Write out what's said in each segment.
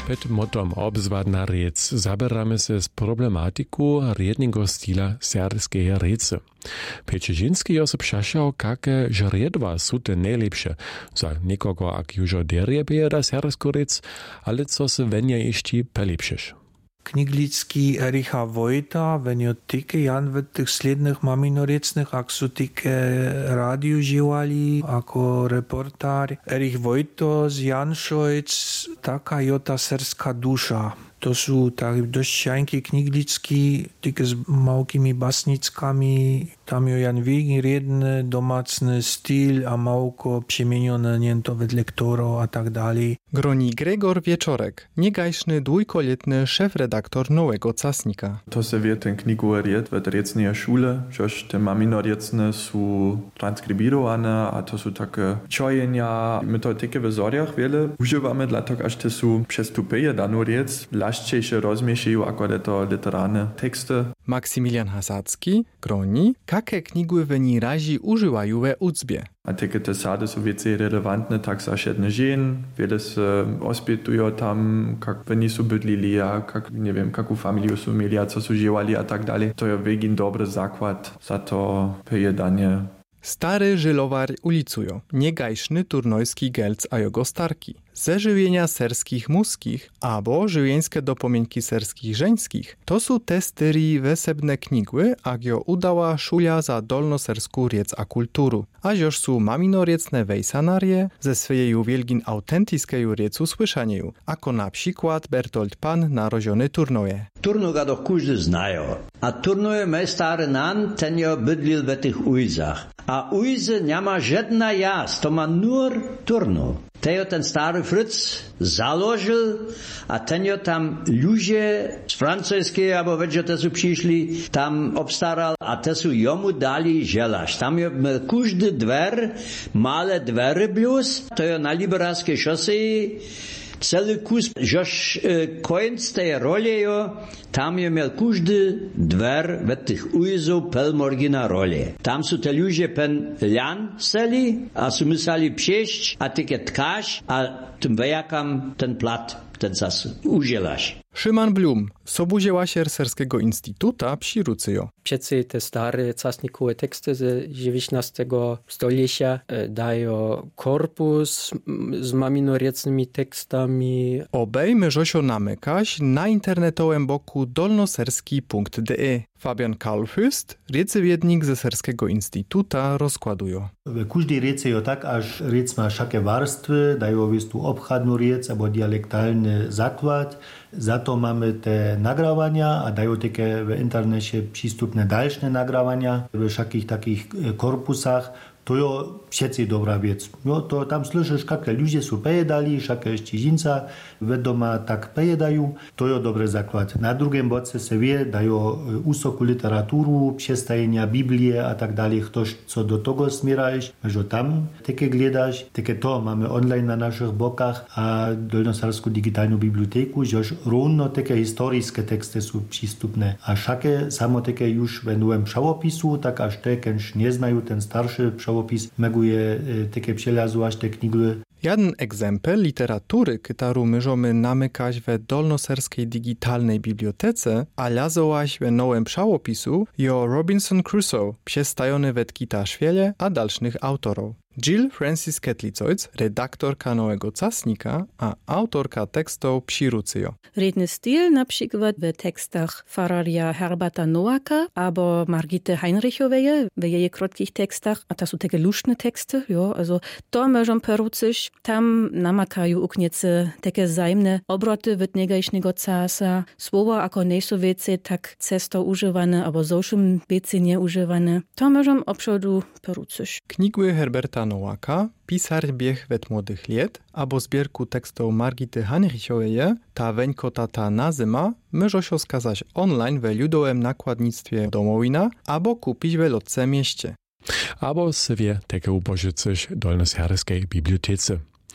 Pred motom obzvadna rec zaberamy se z problematiku riednego stila serskeje rece. Pečežinski je obšašal, kake žredva su te najlepše. Za nekogo, ak južo derje bejeda sersku rec, ale co se venje išti pelepšeš. Kniglicki Ericha Wojta, wenn jo tike Jan w tych slednych maminorecnych, ak su tike radiu živali, ako reportar. Erich Wojto z Janšojc, taka jota serska dusza. To sú tak dosť šajnky kniglicki, tike s małkimi basnickami. Tam jo Jan Vigin riedny, domácny styl a małko przemienione niento wed lektorov a tak dalej. Groni Gregor Wieczorek, niegajszny dwójkoletny szef-redaktor Nowego Czasnika. To se wie ten knigu ried wed recnej szule, żoż te maminoriecne sú transkribirowane, a to sú takie čojenia. My to tike w zoriach wiele używamy, dlatego aż te sú přestupuje danu riec, laščejšie rozmiešajú ako to literárne teksty. Maksymilian Hasacki groni, kaké knigy v ní raži używajú ve ucbie. A takie te sady są więcej relevantne, tak za jedne żen, wiele se ospietują tam, jak oni są bydlili, jak, nie wiem, jaką familię są mieli, a co są żyli, a tak dalej. To jest wegin dobry zakład za to pojedanie. Stary Żylowar ulicujo, niegajszny turnojski gelc a jego starki. Ze żywienia serskich muskich, abo żywieńskie dopomieńki serskich żeńskich, to są te styri wesebne knigły, a jo udała szulia za dolnosersku riec a kulturu. A joż są maminoriecne wejsanarie, ze swojej wielgin autentiskeju riecu słyszanieju, ako na przykład Bertolt Pan naroziony Turnoje. Turnoga do każdy znają, a Turnoje mej stary nan, ten jo bydlil we tych ujzach. A ujzy nie ma żadna jas, to ma nur Turno. Tejo ten stary Fritz zalożył, a tenjo tam ludzie z francuskiej, albo wiecie, te su przyszli, tam obstaral, a te su jomu dali żelaż. Tam jo każdy dwer, małe dwery bluz, to jo na liberalskiej szosei, cały kus, żoż końc tej roli jo, tam jo miał każdy dwer we tych ujzów pelmorgina roli. Tam su te ludzie pen lian seli, a su mysali przejść, a tykie tkaś, a tym wejakam ten plat, ten zas udzielaś. Szyman Blum, sobuzielasier Serskiego Instytuta psi Rucyjo. Wszyscy te stare czasnikowe teksty z XIX stulecia dają korpus z maminorecnymi tekstami. Obej możecie namykać na internetowym boku dolnoserski.de. Fabian Karlfürst, recewiednik ze Serskiego Instytuta, rozkładują. W każdej rece jo tak, aż rec ma wszakie warstwy, dają wistu obchadną rec albo dialektalny zakład. Za to mamy te nagrawania, a dają takie w internecie przystępne dalsze nagrawania w wszakich takich korpusach. To jo wszyscy dobra wiec. No to tam słyszysz, jakie ludzie są pojedali, jakie ścieżinca wiadoma tak pojedają. To jo dobry zakład. Na drugim boce se wie, dają usoku literaturu, przestajenia Biblię, a tak dalej. Ktoś, co do tego zmierajesz, może tam takie gledasz. Takie to mamy online na naszych bokach, a Dolnosarską digitalną biblioteku, żeż równo takie historyczne teksty są przystępne. A wszakie samo takie już będą przełopisu, tak aż te, kiedyś nie znają ten starszy przełopis, meguje takie przelazu aż te knigy. Jeden egzempel literatury, którą możemy namykać we Dolnoserskiej Digitalnej Bibliotece, a lazołaś we nowym przełopisu, jo Robinson Crusoe, przestajony we tkita szwiele, a dalszych autorów. Jill Francis Ketlicojc, redaktorka Nowego Czasnika, a autorka tekstów psi Rucyjo. Redny styl na przykład w tekstach Fararia Herberta Nowaka albo Margity Heinrichowej, w jej krótkich tekstach, a to są takie luszne teksty, jo, also to możemy perucyć, tam namakają ukniece takie zajemne obroty w niegajsznego czasa, słowa ako nie są wiece tak cesto używane, albo zowszym wiece nie używane, to możemy obszodu perucyć. Knigły Herberta Nowaka, Pisar bieg wet młodych liet, albo zbierku tekstów Margity Heinrichowej, ta weńko tata nazyma, może się skazać online we ludowym nakładnictwie Domowina, albo kupić w lotce mieście. Albo sobie takie ubożycyć Dolnoserskiej Bibliotece.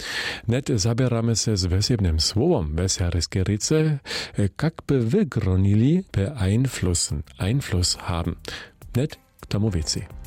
Net zabieramy się z wesebnym słowom weserskiej rece, jak by wygronili, by Einfluss haben. Net k tomu věci.